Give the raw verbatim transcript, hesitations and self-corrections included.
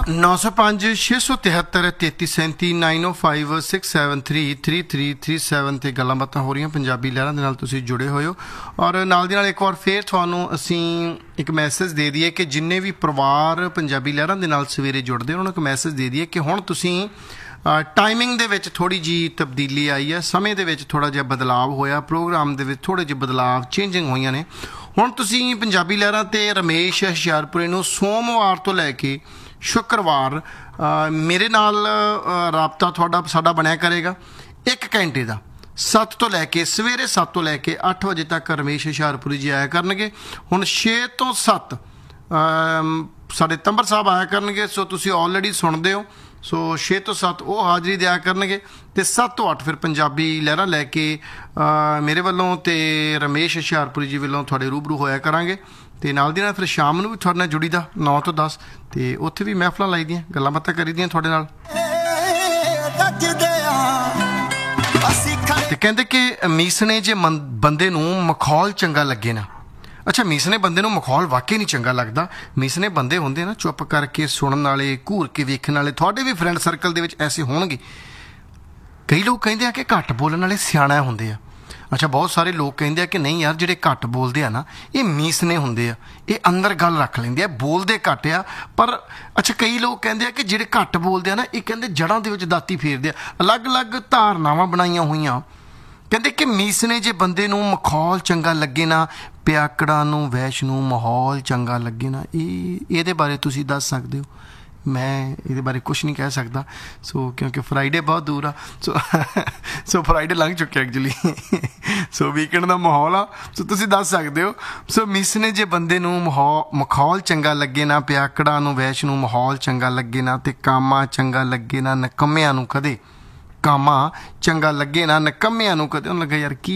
नौ सौ पाँच छे सौ तिहत्तर तेती सैंती नाइन ओ five six seven three three three three seven ਤੇ ਗੱਲਾਂ ਬਾਤਾਂ ਹੋ ਰਹੀਆਂ ਪੰਜਾਬੀ ਲਹਿਰਾਂ ਦੇ ਨਾਲ ਤੁਸੀਂ ਜੁੜੇ ਹੋਏ ਹੋ। ਔਰ ਨਾਲ ਦੀ ਨਾਲ ਇੱਕ ਵਾਰ ਫੇਰ ਤੁਹਾਨੂੰ ਅਸੀਂ ਇੱਕ ਮੈਸੇਜ ਦੇ ਦਈਏ ਕਿ ਜਿੰਨੇ ਵੀ ਪਰਿਵਾਰ ਪੰਜਾਬੀ ਲਹਿਰਾਂ ਦੇ ਨਾਲ ਸਵੇਰੇ ਜੁੜਦੇ ਉਹਨਾਂ ਨੂੰ ਇੱਕ ਮੈਸੇਜ ਦੇ ਦਈਏ ਕਿ ਹੁਣ ਤੁਸੀਂ ਟਾਈਮਿੰਗ ਦੇ ਵਿੱਚ ਥੋੜ੍ਹੀ ਜਿਹੀ ਤਬਦੀਲੀ ਆਈ ਹੈ, ਸਮੇਂ ਦੇ ਵਿੱਚ ਥੋੜ੍ਹਾ ਜਿਹਾ ਬਦਲਾਵ ਹੋਇਆ, ਪ੍ਰੋਗਰਾਮ ਦੇ ਵਿੱਚ ਥੋੜ੍ਹੇ ਜਿਹੇ ਬਦਲਾਵ ਚੇਂਜਿੰਗ ਹੋਈਆਂ ਨੇ। ਹੁਣ ਤੁਸੀਂ ਪੰਜਾਬੀ ਲਹਿਰਾਂ ਤੇ ਰਮੇਸ਼ ਹੁਸ਼ਿਆਰਪੁਰੀ ਨੂੰ ਸੋਮਵਾਰ ਤੋਂ ਲੈ ਕੇ ਸ਼ੁੱਕਰਵਾਰ ਮੇਰੇ ਨਾਲ ਰਾਬਤਾ ਤੁਹਾਡਾ ਸਾਡਾ ਬਣਿਆ ਕਰੇਗਾ ਇੱਕ ਘੰਟੇ ਦਾ, ਸੱਤ ਤੋਂ ਲੈ ਕੇ ਸਵੇਰੇ ਸੱਤ ਤੋਂ ਲੈ ਕੇ ਅੱਠ ਵਜੇ ਤੱਕ ਰਮੇਸ਼ ਹੁਸ਼ਿਆਰਪੁਰੀ ਜੀ ਆਇਆ ਕਰਨਗੇ। ਹੁਣ ਛੇ ਤੋਂ ਸੱਤ ਸਾਡੇ ਤੰਬਰ ਸਾਹਿਬ ਆਇਆ ਕਰਨਗੇ, ਸੋ ਤੁਸੀਂ ਆਲਰੇਡੀ ਸੁਣਦੇ ਹੋ। ਸੋ ਛੇ ਤੋਂ ਸੱਤ ਉਹ ਹਾਜ਼ਰੀ ਦਿਆ ਕਰਨਗੇ ਅਤੇ ਸੱਤ ਤੋਂ ਅੱਠ ਫਿਰ ਪੰਜਾਬੀ ਲਹਿਰਾਂ ਲੈ ਕੇ ਮੇਰੇ ਵੱਲੋਂ ਅਤੇ ਰਮੇਸ਼ ਹੁਸ਼ਿਆਰਪੁਰੀ ਜੀ ਵੱਲੋਂ ਤੁਹਾਡੇ ਰੂਬਰੂ ਹੋਇਆ ਕਰਾਂਗੇ। ਅਤੇ ਨਾਲ ਦੀ ਨਾਲ ਫਿਰ ਸ਼ਾਮ ਨੂੰ ਵੀ ਤੁਹਾਡੇ ਨਾਲ ਜੁੜੀ ਦਾ ਨੌ ਤੋਂ ਦਸ, ਅਤੇ ਉੱਥੇ ਵੀ ਮਹਿਫਲਾਂ ਲਾਈ ਦੀਆਂ, ਗੱਲਾਂ ਬਾਤਾਂ ਕਰੀ ਦੀਆਂ ਤੁਹਾਡੇ ਨਾਲ। ਅਤੇ ਕਹਿੰਦੇ ਕਿ ਮੀਸਣੇ ਜੇ ਮੰ ਬੰਦੇ ਨੂੰ ਮਖੌਲ ਚੰਗਾ ਲੱਗੇ ਨਾ, ਅੱਛਾ ਮੀਸਣੇ ਬੰਦੇ ਨੂੰ ਮਖੌਲ ਵਾਕਈ ਨਹੀਂ ਚੰਗਾ ਲੱਗਦਾ। ਮੀਸਣੇ ਬੰਦੇ ਹੁੰਦੇ ਨਾ ਚੁੱਪ ਕਰਕੇ ਸੁਣਨ ਵਾਲੇ, ਘੂਰ ਕੇ ਵੇਖਣ ਵਾਲੇ। ਤੁਹਾਡੇ ਵੀ ਫਰੈਂਡ ਸਰਕਲ ਦੇ ਵਿੱਚ ਐਸੇ ਹੋਣਗੇ। ਕਈ ਲੋਕ ਕਹਿੰਦੇ ਆ ਕਿ ਘੱਟ ਬੋਲਣ ਵਾਲੇ ਸਿਆਣਾ ਹੁੰਦੇ ਆ। ਅੱਛਾ ਬਹੁਤ ਸਾਰੇ ਲੋਕ ਕਹਿੰਦੇ ਆ ਕਿ ਨਹੀਂ ਯਾਰ ਜਿਹੜੇ ਘੱਟ ਬੋਲਦੇ ਆ ਨਾ ਇਹ ਮੀਸਣੇ ਹੁੰਦੇ ਆ, ਇਹ ਅੰਦਰ ਗੱਲ ਰੱਖ ਲੈਂਦੇ ਆ, ਬੋਲਦੇ ਘੱਟ ਆ। ਪਰ ਅੱਛਾ ਕਈ ਲੋਕ ਕਹਿੰਦੇ ਆ ਕਿ ਜਿਹੜੇ ਘੱਟ ਬੋਲਦੇ ਆ ਨਾ ਇਹ ਕਹਿੰਦੇ ਜੜ੍ਹਾਂ ਦੇ ਵਿੱਚ ਦਾਤੀ ਫੇਰਦੇ ਆ। ਅਲੱਗ-ਅਲੱਗ ਧਾਰਨਾਵਾਂ ਬਣਾਈਆਂ ਹੋਈਆਂ। ਕਹਿੰਦੇ ਕਿ ਮੀਸਣੇ ਜੇ ਬੰਦੇ ਨੂੰ ਮਖੌਲ ਚੰਗਾ ਲੱਗੇ ਨਾ, ਪਿਆਕੜਾਂ ਨੂੰ ਵੈਸ਼ ਨੂੰ ਮਾਹੌਲ ਚੰਗਾ ਲੱਗੇ ਨਾ। ਇਹ ਇਹਦੇ ਬਾਰੇ ਤੁਸੀਂ ਦੱਸ ਸਕਦੇ ਹੋ? ਮੈਂ ਇਹਦੇ ਬਾਰੇ ਕੁਛ ਨਹੀਂ ਕਹਿ ਸਕਦਾ। ਸੋ ਕਿਉਂਕਿ ਫਰਾਈਡੇ ਬਹੁਤ ਦੂਰ ਆ। ਸੋ ਸੋ ਫਰਾਈਡੇ ਲੰਘ ਚੁੱਕਿਆ ਐਕਚੁਅਲੀ। ਸੋ ਵੀਕਐਂਡ ਦਾ ਮਾਹੌਲ ਆ, ਸੋ ਤੁਸੀਂ ਦੱਸ ਸਕਦੇ ਹੋ। ਸੋ ਮੀਸਣੇ ਜੇ ਬੰਦੇ ਨੂੰ ਮਾਹੌ ਮਖੌਲ ਚੰਗਾ ਲੱਗੇ ਨਾ, ਪਿਆਕੜਾਂ ਨੂੰ ਵੈਸ਼ ਨੂੰ ਮਾਹੌਲ ਚੰਗਾ ਲੱਗੇ ਨਾ, ਅਤੇ ਕਾਮਾ ਚੰਗਾ ਲੱਗੇ ਨਾ, ਨਕੰਮਿਆਂ ਨੂੰ ਕਦੇ ਕਾਮਾ ਚੰਗਾ ਲੱਗੇ ਨਾ, ਨਕੰਮਿਆਂ ਨੂੰ ਕਦੇ। ਉਹਨੂੰ ਲੱਗਾ ਯਾਰ ਕੀ